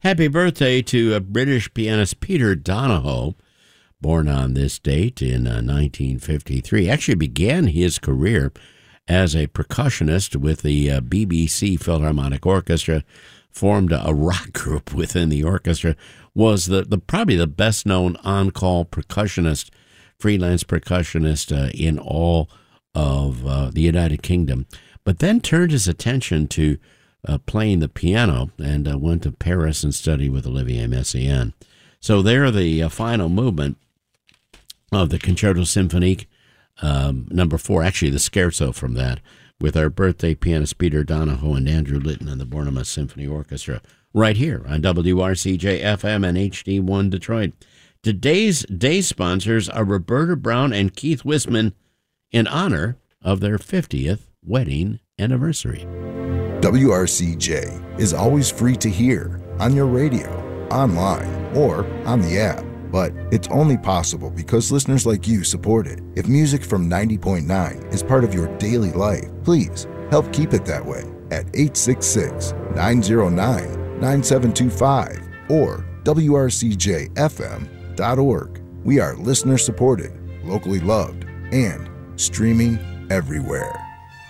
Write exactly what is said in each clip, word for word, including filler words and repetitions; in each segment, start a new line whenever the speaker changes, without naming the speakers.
Happy birthday to a British pianist Peter Donahoe, born on this date in uh, nineteen fifty-three. Actually began his career as a percussionist with the uh, B B C Philharmonic Orchestra, formed a rock group within the orchestra, was the, the probably the best-known on-call percussionist, freelance percussionist uh, in all of uh, the United Kingdom, but then turned his attention to uh, playing the piano and uh, went to Paris and studied with Olivier Messiaen. So there, the uh, final movement of the Concerto Symphonique, um, number four, actually the scherzo from that, with our birthday pianist Peter Donahoe and Andrew Litton and the Bournemouth Symphony Orchestra, right here on W R C J F M and H D one Detroit. Today's day sponsors are Roberta Brown and Keith Wisman in honor of their fiftieth wedding anniversary.
W R C J is always free to hear on your radio, online, or on the app. But it's only possible because listeners like you support it. If music from ninety point nine is part of your daily life, please help keep it that way at eight six six, nine zero nine, nine seven two five or W R C J F M dot org. We are listener supported, locally loved, and streaming everywhere.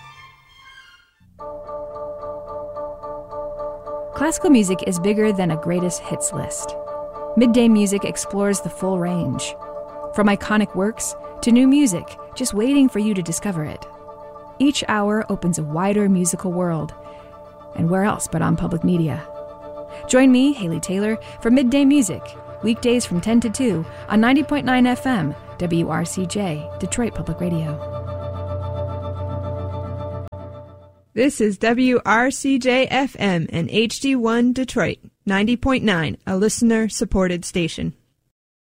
Classical music is bigger than a greatest hits list. Midday Music explores the full range, from iconic works to new music, just waiting for you to discover it. Each hour opens a wider musical world, and where else but on public media? Join me, Haley Taylor, for Midday Music, weekdays from ten to two on ninety point nine F M, W R C J, Detroit Public Radio.
This is W R C J F M and H D one Detroit, ninety point nine, a listener-supported station.